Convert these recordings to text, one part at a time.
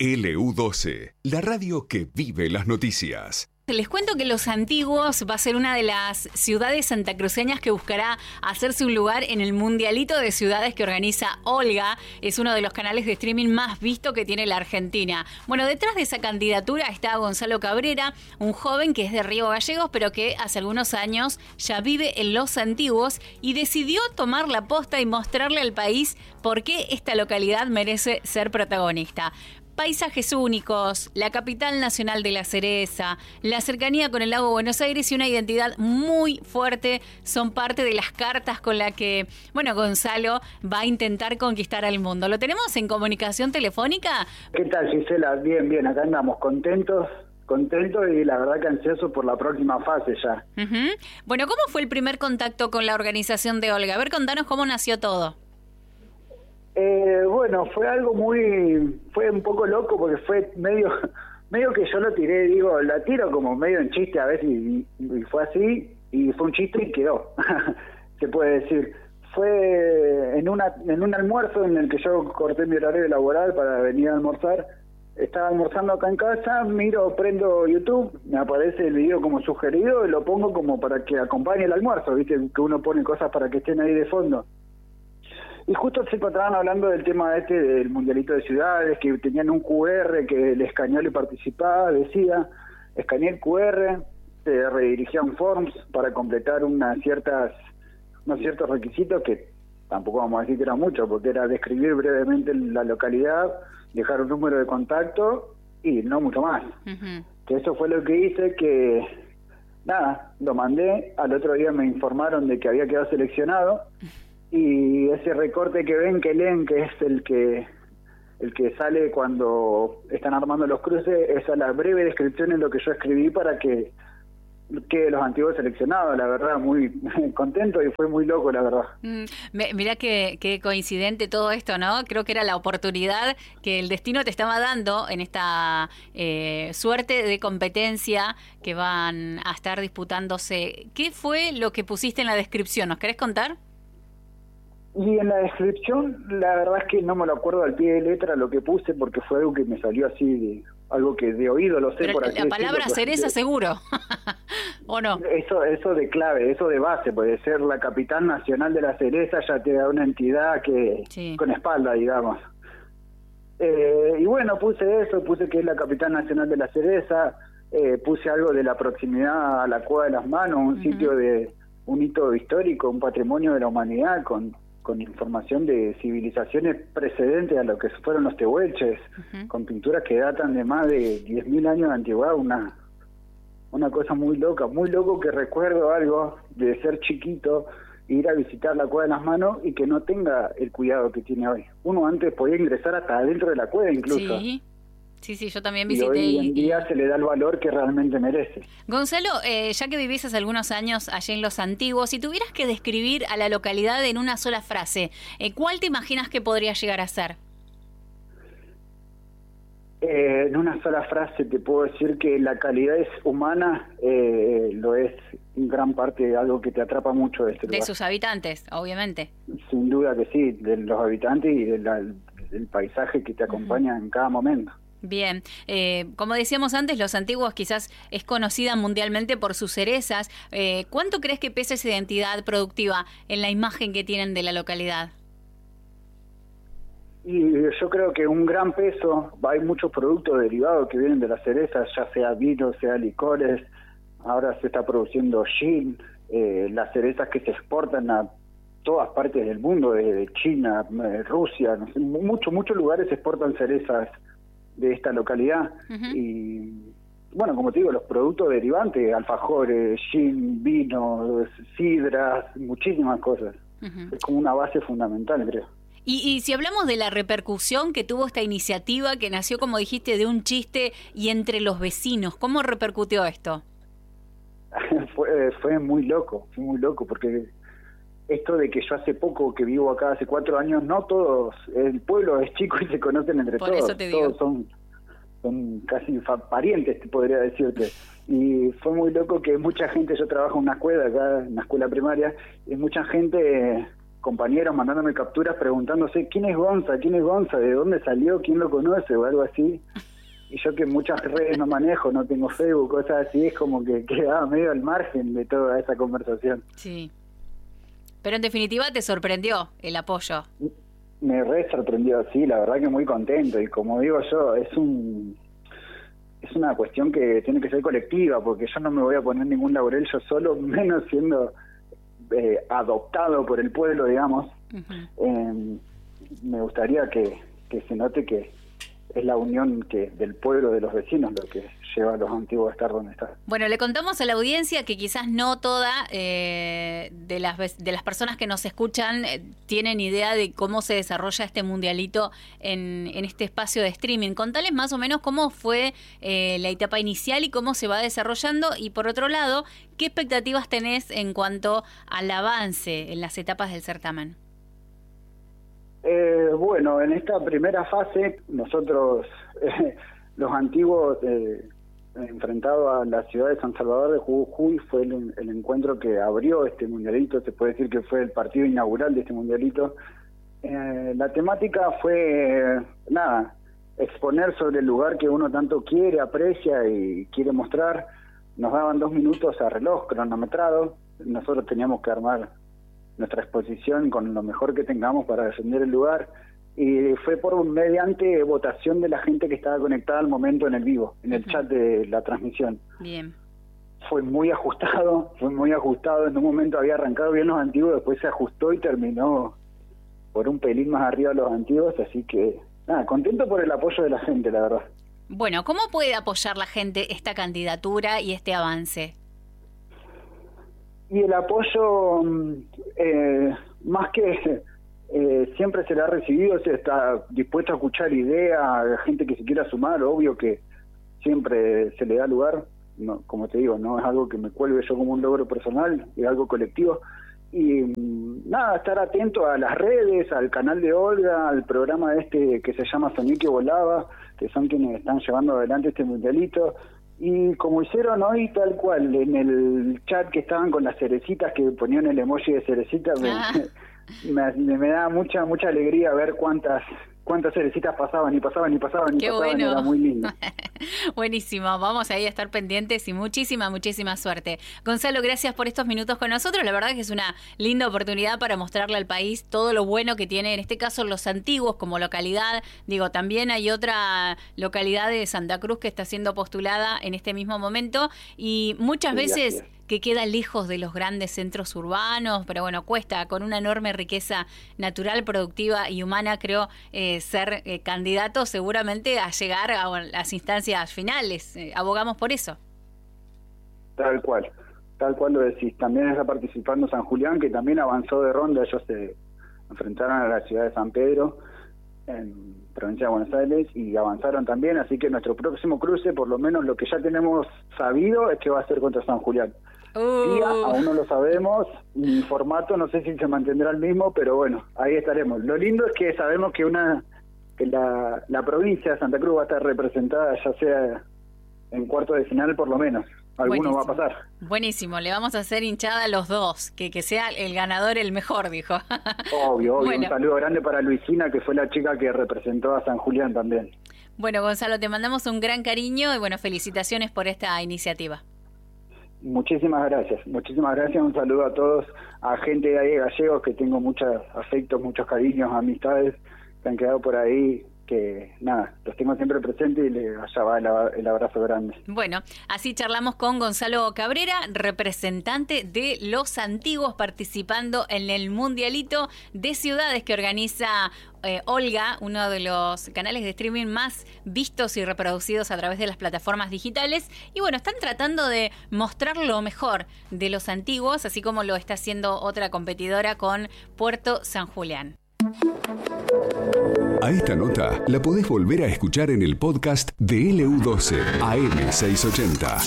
LU12, la radio que vive las noticias. Les cuento que Los Antiguos va a ser una de las ciudades santacruceñas que buscará hacerse un lugar en el mundialito de ciudades que organiza Olga. Es uno de los canales de streaming más visto que tiene la Argentina. Bueno, detrás de esa candidatura está Gonzalo Cabrera, un joven que es de Río Gallegos, pero que hace algunos años ya vive en Los Antiguos y decidió tomar la posta y mostrarle al país por qué esta localidad merece ser protagonista. Paisajes únicos, la capital nacional de la cereza, la cercanía con el lago Buenos Aires y una identidad muy fuerte son parte de las cartas con las que, Gonzalo va a intentar conquistar al mundo. ¿Lo tenemos en comunicación telefónica? ¿Qué tal, Gisela? Bien, acá andamos contentos y la verdad que ansiosos por la próxima fase ya. Uh-huh. Bueno, ¿cómo fue el primer contacto con la organización de Olga? A ver, contanos cómo nació todo. Fue algo fue un poco loco porque fue medio que yo lo tiré, la tiro como medio en chiste a veces y fue así y fue un chiste y quedó, se puede decir. Fue en un almuerzo en el que yo corté mi horario laboral para venir a almorzar. Estaba almorzando acá en casa, prendo YouTube, me aparece el video como sugerido y lo pongo como para que acompañe el almuerzo, viste que uno pone cosas para que estén ahí de fondo. Y justo se encontraban hablando del tema del mundialito de ciudades, que tenían un QR que el escaneó y participaba, decía, escaneé el QR, te redirigía un forms para completar unos ciertos requisitos que tampoco vamos a decir que era mucho, porque era describir brevemente la localidad, dejar un número de contacto y no mucho más. Uh-huh. Que eso fue lo que hice, que lo mandé, al otro día me informaron de que había quedado seleccionado. Y ese recorte que leen, que es el que sale cuando están armando los cruces, esa es la breve descripción en lo que yo escribí para que los antiguos seleccionados, la verdad, muy contento y fue muy loco, la verdad. Mirá qué coincidente todo esto, ¿no? Creo que era la oportunidad que el destino te estaba dando en esta suerte de competencia que van a estar disputándose. ¿Qué fue lo que pusiste en la descripción? ¿Nos querés contar? Y en la descripción, la verdad es que no me lo acuerdo al pie de letra lo que puse, porque fue algo que me salió así, algo que de oído lo sé. Pero por así la palabra cereza seguro, ¿o no? Eso de clave, eso de base, puede ser la capital nacional de la cereza, ya te da una entidad que sí, con espalda, digamos. Y puse que es la capital nacional de la cereza, puse algo de la proximidad a la Cueva de las Manos, un sitio un hito histórico, un patrimonio de la humanidad con información de civilizaciones precedentes a lo que fueron los tehuelches, con pinturas que datan de más de 10.000 años de antigüedad, una cosa muy loco que recuerdo algo de ser chiquito, ir a visitar la Cueva de las Manos y que no tenga el cuidado que tiene hoy. Uno antes podía ingresar hasta adentro de la cueva incluso. Sí, yo también visité. Y hoy en día se le da el valor que realmente merece. Gonzalo, ya que vivís hace algunos años allí en Los Antiguos, si tuvieras que describir a la localidad en una sola frase, ¿cuál te imaginas que podría llegar a ser? En una sola frase te puedo decir que la calidad es humana, lo es en gran parte de algo que te atrapa mucho de este lugar. De sus habitantes, obviamente. Sin duda que sí, de los habitantes y del paisaje que te acompaña en cada momento. Bien, como decíamos antes, Los Antiguos quizás es conocida mundialmente por sus cerezas. ¿Cuánto crees que pesa esa identidad productiva en la imagen que tienen de la localidad? Y yo creo que un gran peso, hay muchos productos derivados que vienen de las cerezas, ya sea vino, sea licores, ahora se está produciendo gin, las cerezas que se exportan a todas partes del mundo, desde China, Rusia, no sé, muchos lugares exportan cerezas de esta localidad. Y como te digo, los productos derivantes, alfajores, gin, vino, sidras, muchísimas cosas. Es como una base fundamental, creo. Y si hablamos de la repercusión que tuvo esta iniciativa, que nació, como dijiste, de un chiste y entre los vecinos, ¿cómo repercutió esto? Fue muy loco, porque esto de que yo hace poco que vivo acá, hace 4 años, no todos, el pueblo es chico y se conocen entre todos. Por eso te digo. Todos son casi parientes, te podría decirte. Y fue muy loco que mucha gente, yo trabajo en una escuela acá, en una escuela primaria, y mucha gente compañeros mandándome capturas preguntándose ¿quién es Gonza? ¿De dónde salió? ¿Quién lo conoce? O algo así. Y yo que muchas redes no manejo, no tengo Facebook, cosas así, es como que quedaba medio al margen de toda esa conversación. Sí. Pero en definitiva te sorprendió el apoyo. Me re sorprendió, sí, la verdad que muy contento. Y como digo yo, es una cuestión que tiene que ser colectiva, porque yo no me voy a poner ningún laurel yo solo, menos siendo adoptado por el pueblo, digamos. Uh-huh. Me gustaría que se note que es la unión del pueblo, de los vecinos, lo que lleva a los antiguos a estar donde están. Bueno, le contamos a la audiencia que quizás no toda de las personas que nos escuchan tienen idea de cómo se desarrolla este mundialito en este espacio de streaming. Contales más o menos cómo fue la etapa inicial y cómo se va desarrollando, y por otro lado, ¿qué expectativas tenés en cuanto al avance en las etapas del certamen? Bueno, en esta primera fase, nosotros, los antiguos, enfrentados a la ciudad de San Salvador de Jujuy, fue el encuentro que abrió este mundialito, se puede decir que fue el partido inaugural de este mundialito. La temática fue, exponer sobre el lugar que uno tanto quiere, aprecia y quiere mostrar. Nos daban 2 minutos a reloj cronometrado, nosotros teníamos que armar nuestra exposición con lo mejor que tengamos para defender el lugar, y fue mediante votación de la gente que estaba conectada al momento en el vivo, en el chat de la transmisión. Bien. Fue muy ajustado, en un momento había arrancado bien los antiguos, después se ajustó y terminó por un pelín más arriba de los antiguos, así que contento por el apoyo de la gente, la verdad. Bueno, ¿cómo puede apoyar la gente esta candidatura y este avance? Y el apoyo, más que siempre será recibido, se está dispuesto a escuchar ideas, a gente que se quiera sumar, obvio que siempre se le da lugar, no, como te digo, no es algo que me cuelgue yo como un logro personal, es algo colectivo. Y estar atento a las redes, al canal de Olga, al programa que se llama Soñé que Volaba, que son quienes están llevando adelante este mundialito. Y como hicieron hoy, tal cual, en el chat que estaban con las cerecitas, que ponían el emoji de cerecita, me da mucha alegría ver cuántas cerecitas pasaban. Qué bueno. Era muy lindo. Buenísimo, vamos ahí a estar pendientes y muchísima suerte. Gonzalo, gracias por estos minutos con nosotros. La verdad que es una linda oportunidad para mostrarle al país todo lo bueno que tiene, en este caso, Los Antiguos como localidad. Digo, también hay otra localidad de Santa Cruz que está siendo postulada en este mismo momento, y muchas veces que queda lejos de los grandes centros urbanos, pero bueno, cuesta, con una enorme riqueza natural, productiva y humana, creo, ser candidato seguramente a llegar a las instancias finales. Abogamos por eso. Tal cual lo decís. También está participando San Julián, que también avanzó de ronda. Ellos se enfrentaron a la ciudad de San Pedro, en provincia de Buenos Aires, y avanzaron también, así que nuestro próximo cruce, por lo menos lo que ya tenemos sabido, es que va a ser contra San Julián. Día, aún no lo sabemos, y formato no sé si se mantendrá el mismo, pero bueno, ahí estaremos. Lo lindo es que sabemos que la provincia de Santa Cruz va a estar representada, ya sea en cuartos de final por lo menos. Alguno va a pasar. Buenísimo, le vamos a hacer hinchada a los dos, que sea el ganador el mejor, dijo. Obvio. Bueno. Un saludo grande para Luisina, que fue la chica que representó a San Julián también. Bueno, Gonzalo, te mandamos un gran cariño y bueno, felicitaciones por esta iniciativa. Muchísimas gracias, un saludo a todos, a gente de ahí de Gallegos, que tengo muchos afectos, muchos cariños, amistades que han quedado por ahí, que los tengo siempre presentes, y allá va el abrazo grande. Bueno, así charlamos con Gonzalo Cabrera, representante de Los Antiguos, participando en el mundialito de ciudades que organiza Olga, uno de los canales de streaming más vistos y reproducidos a través de las plataformas digitales. Y bueno, están tratando de mostrar lo mejor de Los Antiguos, así como lo está haciendo otra competidora con Puerto San Julián. A esta nota la podés volver a escuchar en el podcast de LU12 AM680.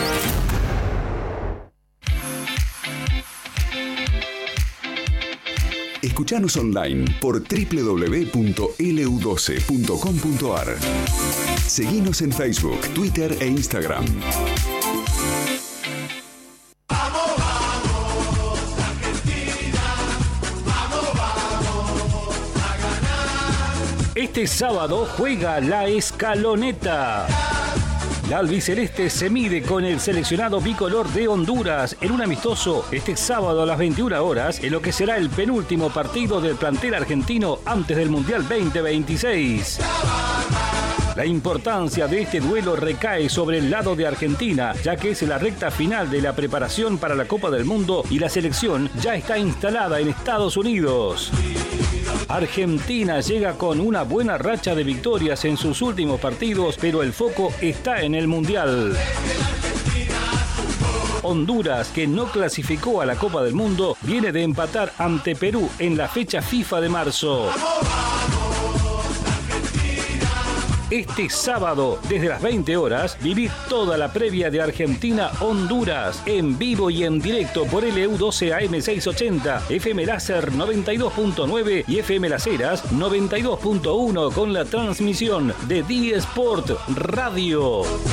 Escuchanos online por www.lu12.com.ar. Seguinos en Facebook, Twitter e Instagram. Vamos, Argentina, vamos. Este sábado juega la Escaloneta. La albiceleste se mide con el seleccionado bicolor de Honduras en un amistoso este sábado a las 21 horas en lo que será el penúltimo partido del plantel argentino antes del Mundial 2026. La importancia de este duelo recae sobre el lado de Argentina, ya que es la recta final de la preparación para la Copa del Mundo y la selección ya está instalada en Estados Unidos. Argentina llega con una buena racha de victorias en sus últimos partidos, pero el foco está en el Mundial. Honduras, que no clasificó a la Copa del Mundo, viene de empatar ante Perú en la fecha FIFA de marzo. Este sábado, desde las 20 horas, viví toda la previa de Argentina-Honduras en vivo y en directo por LU12 AM680, FM Láser 92.9 y FM Las Heras 92.1 con la transmisión de D-Sport Radio.